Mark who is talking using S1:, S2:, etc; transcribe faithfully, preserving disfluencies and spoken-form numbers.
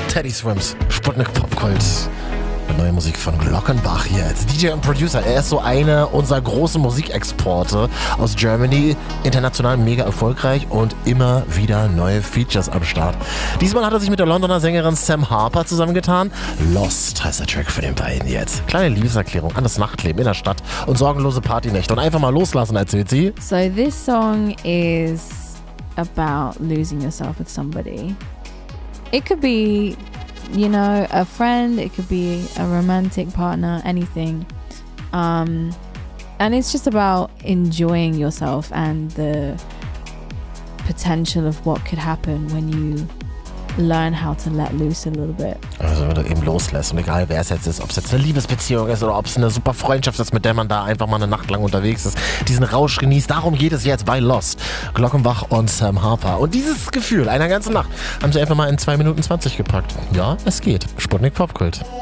S1: Teddy Swims, Sputnik Popkult. Neue Musik von Glockenbach hier als D J und Producer. Er ist so eine unserer großen Musikexporte aus Germany. International mega erfolgreich und immer wieder neue Features am Start. Diesmal hat er sich mit der Londoner Sängerin Sam Harper zusammengetan. Lost heißt der Track für den beiden jetzt. Kleine Liebeserklärung an das Nachtleben in der Stadt und sorgenlose Partynächte. Und einfach mal loslassen, erzählt sie.
S2: So this song is about losing yourself with somebody. It could be, you know, a friend, it could be a romantic partner, anything. Um, and it's just about enjoying yourself and the potential of what could happen when you learn how to let loose a little bit.
S1: Also wenn du eben loslässt und egal wer es jetzt ist, ob es jetzt eine Liebesbeziehung ist oder ob es eine super Freundschaft ist, mit der man da einfach mal eine Nacht lang unterwegs ist, diesen Rausch genießt, darum geht es jetzt bei Lost. Glockenbach und Sam Harper. Und dieses Gefühl einer ganzen Nacht haben sie einfach mal in zwei Minuten zwanzig gepackt. Ja, es geht. Sputnik Popkult.